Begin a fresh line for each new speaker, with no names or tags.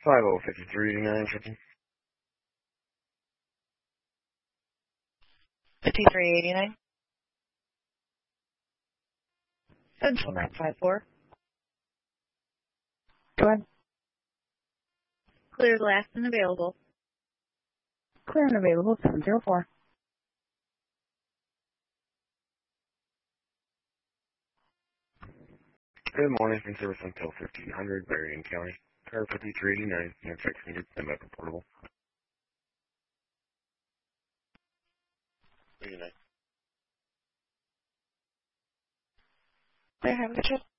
505389 checking.
5389. 74954.
Go ahead.
Clear last and available.
Clear and available, 704.
Good morning, from service until 1500, Berrien County. Car 5389, no checks needed, send back reportable. 89.
There, have a good trip.